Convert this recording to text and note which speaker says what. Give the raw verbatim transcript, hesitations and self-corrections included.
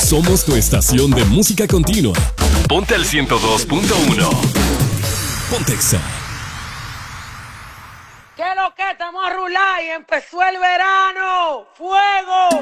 Speaker 1: Somos tu estación de música continua. Ponte al ciento dos punto uno. Pontexa.
Speaker 2: ¿Qué es lo que? Estamos a rular y empezó el verano. ¡Fuego!